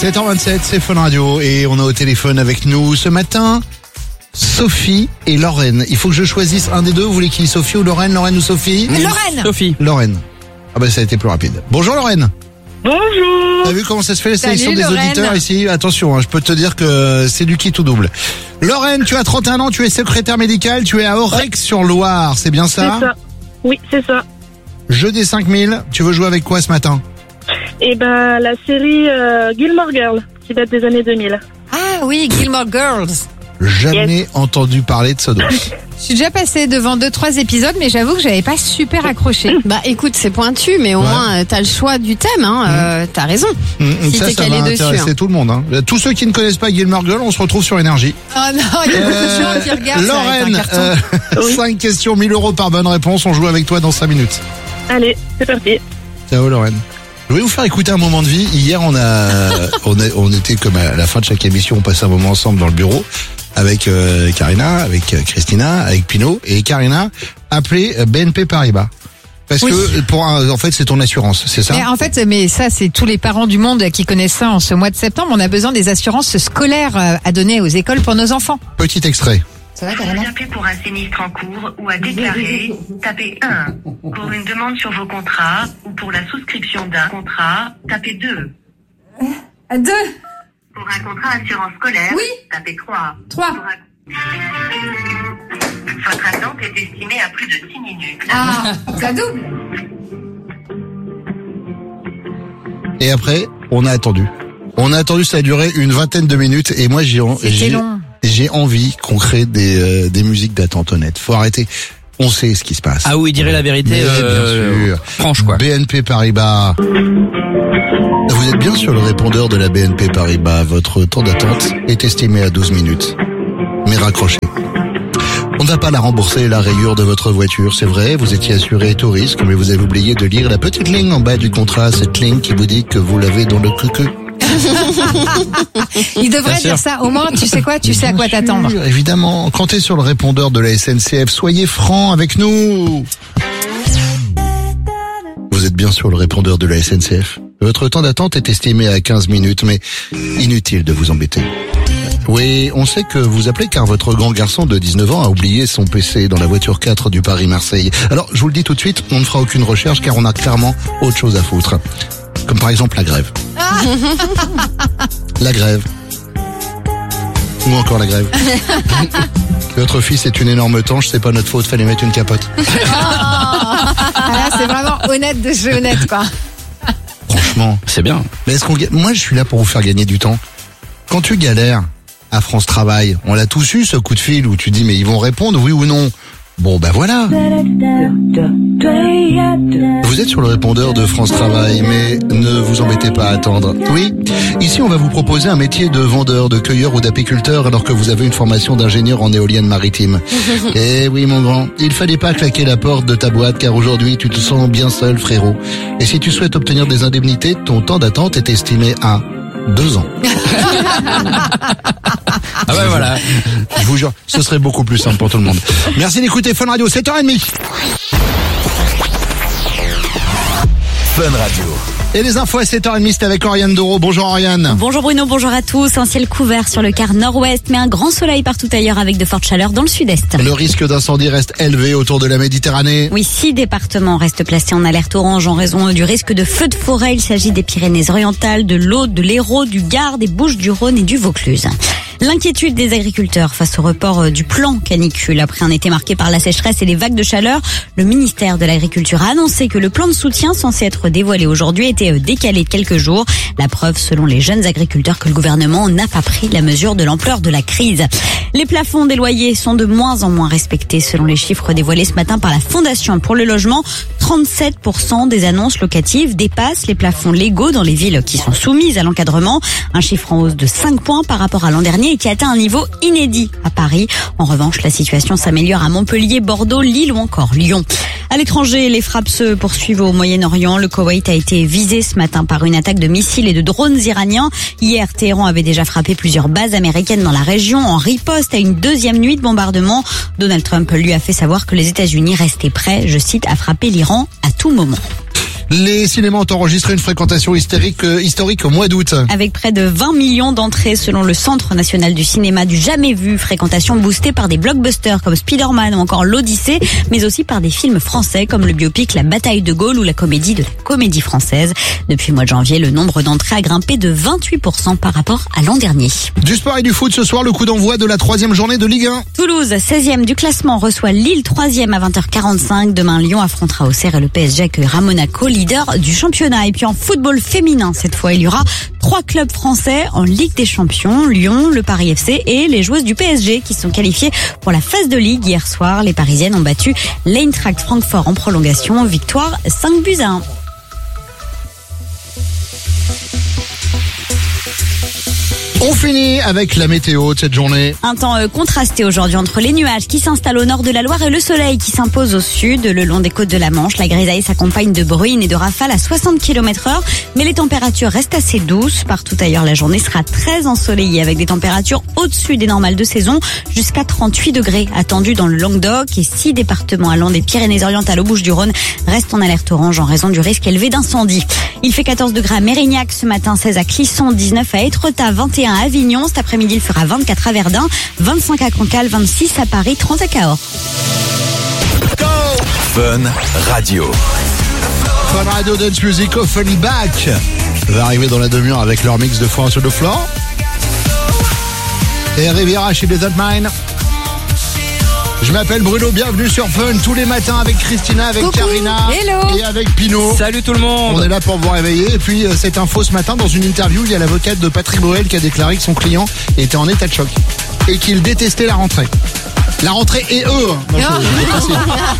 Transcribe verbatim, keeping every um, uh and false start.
sept heures vingt-sept, c'est Fun Radio et on a au téléphone avec nous ce matin Sophie et Lorraine. Il faut que je choisisse un des deux. Vous voulez qui, Sophie ou Lorraine? Lorraine ou Sophie? Lorraine. Sophie. Lorraine. Ah bah ça a été plus rapide. Bonjour Lorraine. Bonjour. T'as vu comment ça se fait la Salut, sélection des Lorraine. auditeurs ici? Attention, hein, je peux te dire que c'est du qui tout double. Lorraine, tu as trente et un ans, tu es secrétaire médicale, tu es à Aurec-sur-Loire, c'est bien ça? C'est ça. Oui, c'est ça. Jeu des cinq mille, tu veux jouer avec quoi ce matin? Et ben la série euh, Gilmore Girls qui date des années deux mille. Ah oui, Gilmore Girls. Jamais entendu parler de ce dos. Je suis déjà passée devant deux trois épisodes, mais j'avoue que j'avais pas super accroché. Bah écoute, c'est pointu, mais au Ouais. moins euh, t'as le choix du thème, hein. Euh, t'as raison. Hum, Si ça, t'es ça calé va dessus, intéresser hein. tout le monde. Hein. Tous ceux qui ne connaissent pas Gilmore Girls, on se retrouve sur Énergie. Oh non, il y a beaucoup de gens qui regardent ça avec un Lorraine, carton. euh, Oui. cinq questions, mille euros par bonne réponse. On joue avec toi dans cinq minutes. Allez, c'est parti. Ciao Lorraine. Je vais vous faire écouter un moment de vie. Hier, on a, on, a, on était comme à la fin de chaque émission, on passait un moment ensemble dans le bureau avec euh, Karina, avec euh, Christina, avec Pino, et Karina appelait euh, B N P Paribas. Parce Oui. que pour un, en fait, c'est ton assurance, c'est ça? Mais en fait, mais ça, c'est tous les parents du monde qui connaissent ça en ce mois de septembre. On a besoin des assurances scolaires euh, à donner aux écoles pour nos enfants. Petit extrait. Ça va, Vous appelez pour un sinistre en cours ou à déclarer, tapez un. Pour une demande sur vos contrats ou pour la souscription d'un contrat, tapez deux. À deux. Pour un contrat assurance scolaire, Oui. tapez trois. Trois. Pour un- Votre attente est estimée à plus de six minutes. Ah, ça double. Et après, on a attendu. On a attendu, ça a duré une vingtaine de minutes, et moi, j'ai, C'était j'ai, long. j'ai envie qu'on crée des, euh, des musiques d'attente honnête. Faut arrêter. On sait ce qui se passe. Ah oui, dirait la vérité. Mais euh, bien sûr. Franche quoi. B N P Paribas. Vous êtes bien sur le répondeur de la B N P Paribas. Votre temps d'attente est estimé à douze minutes. Mais raccrochez. On ne va pas la rembourser, la rayure de votre voiture, c'est vrai, vous étiez assuré tout risque, mais vous avez oublié de lire la petite ligne en bas du contrat, cette ligne qui vous dit que vous l'avez dans le cucu. Il devrait Bien dire sûr. ça. Au moins, tu sais quoi, tu sais à quoi Bien t'attendre. sûr, évidemment, quand t'es sur le répondeur de la S N C F, soyez franc avec nous. Vous êtes bien sur le répondeur de la S N C F. Votre temps d'attente est estimé à quinze minutes, mais inutile de vous embêter. Oui, on sait que vous appelez car votre grand garçon de dix-neuf ans a oublié son P C dans la voiture quatre du Paris-Marseille. Alors, je vous le dis tout de suite, on ne fera aucune recherche car on a clairement autre chose à foutre. Comme par exemple la grève. La grève. Ou encore la grève. Votre fils est une énorme tanche, c'est pas notre faute, fallait mettre une capote. Ah, là, c'est vraiment honnête de chez honnête, quoi. Franchement. C'est bien. Mais est-ce qu'on ga- Moi, je suis là pour vous faire gagner du temps. Quand tu galères à France Travail, on l'a tous eu ce coup de fil où tu dis mais ils vont répondre oui ou non. Bon ben voilà. Vous êtes sur le répondeur de France Travail, mais ne vous embêtez pas à attendre. Oui, ici on va vous proposer un métier de vendeur, de cueilleur ou d'apiculteur alors que vous avez une formation d'ingénieur en éolienne maritime. Eh oui mon grand, il fallait pas claquer la porte de ta boîte car aujourd'hui tu te sens bien seul frérot. Et si tu souhaites obtenir des indemnités, ton temps d'attente est estimé à deux ans. Ah ouais, voilà. Je vous jure, ce serait beaucoup plus simple pour tout le monde. Merci d'écouter Fun Radio, sept heures trente. Fun Radio. Et les infos à sept heures trente, c'est avec Oriane Doro. Bonjour Oriane. Bonjour Bruno, bonjour à tous. Un ciel couvert sur le quart nord-ouest, mais un grand soleil partout ailleurs avec de fortes chaleurs dans le sud-est. Le risque d'incendie reste élevé autour de la Méditerranée. Oui, six départements restent placés en alerte orange en raison du risque de feux de forêt. Il s'agit des Pyrénées-Orientales, de l'Aude, de l'Hérault, du Gard, des Bouches-du-Rhône et du Vaucluse. L'inquiétude des agriculteurs face au report du plan canicule. Après un été marqué par la sécheresse et les vagues de chaleur, le ministère de l'Agriculture a annoncé que le plan de soutien censé être dévoilé aujourd'hui était décalé de quelques jours. La preuve, selon les jeunes agriculteurs, que le gouvernement n'a pas pris la mesure de l'ampleur de la crise. Les plafonds des loyers sont de moins en moins respectés selon les chiffres dévoilés ce matin par la Fondation pour le logement. trente-sept pour cent des annonces locatives dépassent les plafonds légaux dans les villes qui sont soumises à l'encadrement. Un chiffre en hausse de cinq points par rapport à l'an dernier et qui atteint un niveau inédit à Paris. En revanche, la situation s'améliore à Montpellier, Bordeaux, Lille ou encore Lyon. À l'étranger, les frappes se poursuivent au Moyen-Orient. Le Koweït a été visé ce matin par une attaque de missiles et de drones iraniens. Hier, Téhéran avait déjà frappé plusieurs bases américaines dans la région en riposte à une deuxième nuit de bombardement. Donald Trump lui a fait savoir que les États-Unis restaient prêts, je cite, à frapper l'Iran à tout moment. Les cinémas ont enregistré une fréquentation hystérique, euh, historique au mois d'août. Avec près de vingt millions d'entrées selon le Centre national du cinéma du jamais vu. Fréquentation boostée par des blockbusters comme Spider-Man ou encore l'Odyssée, mais aussi par des films français comme le biopic La Bataille de Gaulle ou la comédie de la Comédie Française. Depuis le mois de janvier, le nombre d'entrées a grimpé de vingt-huit pour cent par rapport à l'an dernier. Du sport et du foot ce soir, le coup d'envoi de la troisième journée de Ligue un. Toulouse, seizième du classement, reçoit Lille, troisième à vingt heures quarante-cinq. Demain, Lyon affrontera Auxerre et le P S G accueillera Monaco, leader du championnat. Et puis en football féminin, cette fois, il y aura trois clubs français en Ligue des Champions, Lyon, le Paris F C et les joueuses du P S G qui sont qualifiées pour la phase de Ligue. Hier soir, les Parisiennes ont battu l'Eintracht Francfort en prolongation, victoire cinq buts à un. On finit avec la météo de cette journée. Un temps euh, contrasté aujourd'hui entre les nuages qui s'installent au nord de la Loire et le soleil qui s'impose au sud. Le long des côtes de la Manche, la grisaille s'accompagne de bruines et de rafales à soixante kilomètres heure. Mais les températures restent assez douces. Partout ailleurs, la journée sera très ensoleillée avec des températures au-dessus des normales de saison. Jusqu'à trente-huit degrés attendus dans le Languedoc. Et six départements allant des Pyrénées-Orientales aux Bouches-du-Rhône restent en alerte orange en raison du risque élevé d'incendie. Il fait quatorze degrés à Mérignac ce matin, seize à Clisson, dix-neuf à Étretat, vingt et un à Avignon. Cet après-midi, il fera vingt-quatre à Verdun, vingt-cinq à Cancale, vingt-six à Paris, trente à Cahors. Fun Radio. Fun Radio Dance Music Offenly Back va arriver dans la demi-heure avec leur mix de France de Floor. Et Riviera chez Desert Mine. Je m'appelle Bruno, bienvenue sur Fun tous les matins avec Christina, avec Coucou. Karina Hello. et avec Pino. Salut tout le monde. On est là pour vous réveiller. Et puis euh, cette info ce matin, dans une interview, il y a l'avocate de Patrick Bruel qui a déclaré que son client était en état de choc et qu'il détestait la rentrée. La rentrée et eux. Non, je- je précise.